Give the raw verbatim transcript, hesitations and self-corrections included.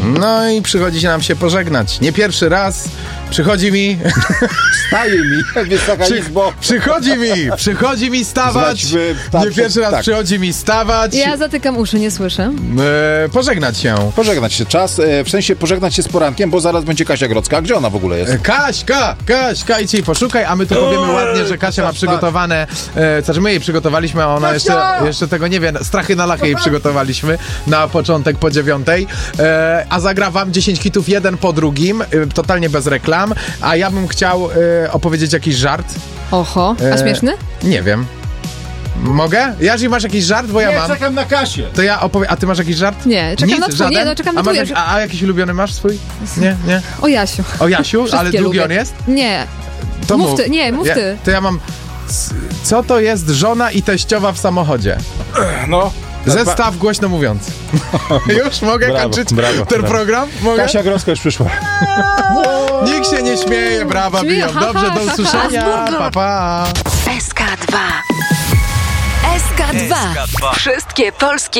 No i przychodzi się nam się pożegnać. Nie pierwszy raz przychodzi mi... Staje mi, Wysoka Przy, Izbo. przychodzi mi, przychodzi mi stawać. Znaczy, tam Nie pierwszy raz tak. przychodzi mi stawać. Ja zatykam uszy, nie słyszę. E, pożegnać się. Pożegnać się czas, e, w sensie pożegnać się z porankiem, bo zaraz będzie Kasia Grodzka. A gdzie ona w ogóle jest? E, Kaśka, Kaśka, idź jej poszukaj, a my tu powiemy ładnie, że Kasia ma przygotowane, e, znaczy my jej przygotowaliśmy, a ona jeszcze, jeszcze tego nie wie, strachy na lachy jej przygotowaliśmy na początek po dziewiątej, e, a zagra wam dziesięć hitów jeden po drugim, e, totalnie bez reklam, a ja bym chciał e, opowiedzieć jakiś żart. Oho, a E, śmieszny? Nie wiem. Mogę? Jarzy, masz jakiś żart? Bo ja Nie, mam. czekam na Kasię. To ja opowiem. A ty masz jakiś żart? Nie, czekam Nic, na twój, żaden? nie, no czekam na a, masz twój. jak, a, a jakiś ulubiony masz swój? Nie, nie. O Jasiu. O Jasiu? Ale Wszystkie drugi lubię. on jest? Nie. To Mów mów. ty, nie, mów ja, ty. To ja mam... c- Co to jest żona i teściowa w samochodzie? No. Zestaw głośno mówiący. Już mogę Brawo, kończyć brawo, ten brawo. program? Mogę? Kasia Grodzka już przyszła. Nikt się nie śmieje, brawa Śmieje, biją. ha, Dobrze, ha, do ha, usłyszenia. Pa, pa. S K dwa. S K dwa. Wszystkie polskie